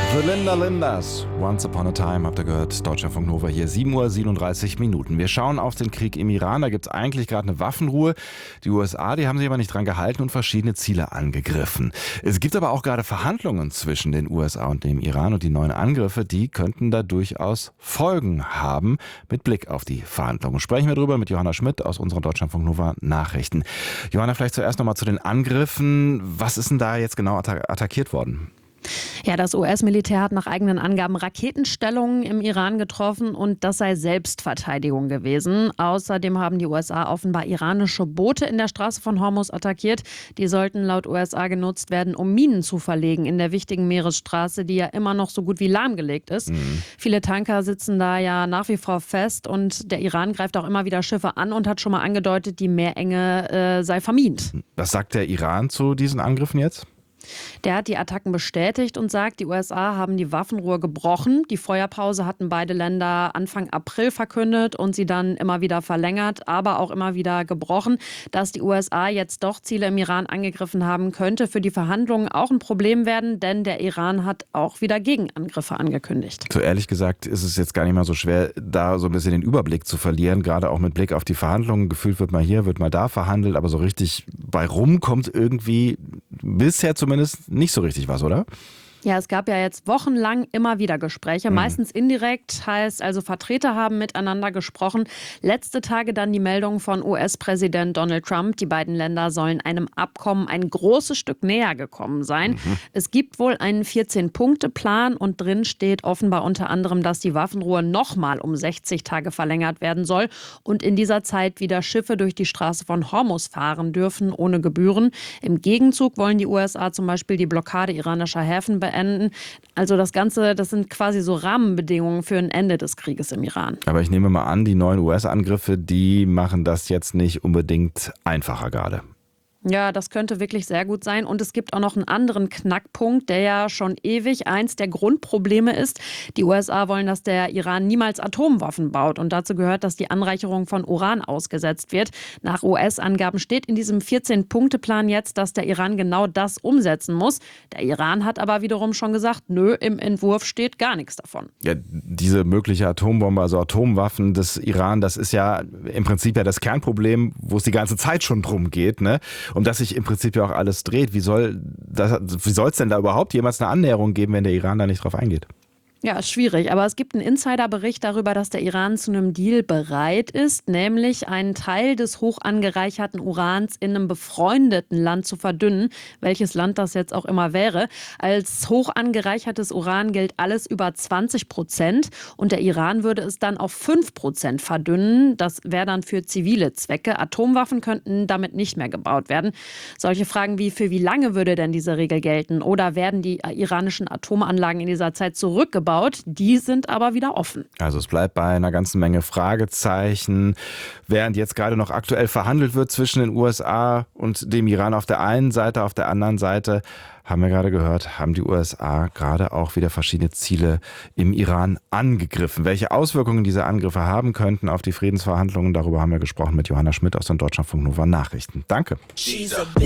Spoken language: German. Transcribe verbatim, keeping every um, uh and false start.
The Linda Lindas, Once Upon a Time, habt ihr gehört, Deutschlandfunk Nova hier, sieben Uhr siebenunddreißig Minuten. Wir schauen auf den Krieg im Iran, da gibt es eigentlich gerade eine Waffenruhe. Die U S A, die haben sich aber nicht dran gehalten und verschiedene Ziele angegriffen. Es gibt aber auch gerade Verhandlungen zwischen den U S A und dem Iran und die neuen Angriffe, die könnten da durchaus Folgen haben, mit Blick auf die Verhandlungen. Sprechen wir drüber mit Johanna Schmidt aus unseren Deutschlandfunk Nova Nachrichten. Johanna, vielleicht zuerst nochmal zu den Angriffen. Was ist denn da jetzt genau attac- attackiert worden? Ja, das U S-Militär hat nach eigenen Angaben Raketenstellungen im Iran getroffen und das sei Selbstverteidigung gewesen. Außerdem haben die U S A offenbar iranische Boote in der Straße von Hormuz attackiert. Die sollten laut U S A genutzt werden, um Minen zu verlegen in der wichtigen Meeresstraße, die ja immer noch so gut wie lahmgelegt ist. Mhm. Viele Tanker sitzen da ja nach wie vor fest und der Iran greift auch immer wieder Schiffe an und hat schon mal angedeutet, die Meerenge äh, sei vermint. Was sagt der Iran zu diesen Angriffen jetzt? Der hat die Attacken bestätigt und sagt, die U S A haben die Waffenruhe gebrochen. Die Feuerpause hatten beide Länder Anfang April verkündet und sie dann immer wieder verlängert, aber auch immer wieder gebrochen. Dass die U S A jetzt doch Ziele im Iran angegriffen haben, könnte für die Verhandlungen auch ein Problem werden, denn der Iran hat auch wieder Gegenangriffe angekündigt. So ehrlich gesagt ist es jetzt gar nicht mal so schwer, da so ein bisschen den Überblick zu verlieren, gerade auch mit Blick auf die Verhandlungen. Gefühlt wird mal hier, wird mal da verhandelt, aber so richtig bei rum kommt irgendwie bisher zumindest nicht so richtig was, oder? Ja, es gab ja jetzt wochenlang immer wieder Gespräche, mhm. meistens indirekt, heißt also Vertreter haben miteinander gesprochen. Letzte Tage dann die Meldung von U S-Präsident Donald Trump, die beiden Länder sollen einem Abkommen ein großes Stück näher gekommen sein. Mhm. Es gibt wohl einen vierzehn-Punkte-Plan und drin steht offenbar unter anderem, dass die Waffenruhe nochmal um sechzig Tage verlängert werden soll und in dieser Zeit wieder Schiffe durch die Straße von Hormuz fahren dürfen, ohne Gebühren. Im Gegenzug wollen die U S A zum Beispiel die Blockade iranischer Häfen beenden. Also das Ganze, das sind quasi so Rahmenbedingungen für ein Ende des Krieges im Iran. Aber ich nehme mal an, die neuen U S-Angriffe, die machen das jetzt nicht unbedingt einfacher gerade. Ja, das könnte wirklich sehr gut sein. Und es gibt auch noch einen anderen Knackpunkt, der ja schon ewig eins der Grundprobleme ist. Die U S A wollen, dass der Iran niemals Atomwaffen baut. Und dazu gehört, dass die Anreicherung von Uran ausgesetzt wird. Nach U S-Angaben steht in diesem vierzehn-Punkte-Plan jetzt, dass der Iran genau das umsetzen muss. Der Iran hat aber wiederum schon gesagt, nö, im Entwurf steht gar nichts davon. Ja, diese mögliche Atombombe, also Atomwaffen des Iran, das ist ja im Prinzip ja das Kernproblem, wo es die ganze Zeit schon drum geht, ne? Um das sich im Prinzip ja auch alles dreht. Wie soll das, wie soll es denn da überhaupt jemals eine Annäherung geben, wenn der Iran da nicht drauf eingeht? Ja, ist schwierig. Aber es gibt einen Insiderbericht darüber, dass der Iran zu einem Deal bereit ist, nämlich einen Teil des hoch angereicherten Urans in einem befreundeten Land zu verdünnen, welches Land das jetzt auch immer wäre. Als hoch angereichertes Uran gilt alles über zwanzig Prozent und der Iran würde es dann auf fünf Prozent verdünnen. Das wäre dann für zivile Zwecke. Atomwaffen könnten damit nicht mehr gebaut werden. Solche Fragen wie, für wie lange würde denn diese Regel gelten? Oder werden die iranischen Atomanlagen in dieser Zeit zurückgebaut? Die sind aber wieder offen. Also es bleibt bei einer ganzen Menge Fragezeichen. Während jetzt gerade noch aktuell verhandelt wird zwischen den U S A und dem Iran auf der einen Seite, auf der anderen Seite, haben wir gerade gehört, haben die U S A gerade auch wieder verschiedene Ziele im Iran angegriffen. Welche Auswirkungen diese Angriffe haben könnten auf die Friedensverhandlungen, darüber haben wir gesprochen mit Johanna Schmidt aus den Deutschlandfunk Nova Nachrichten. Danke.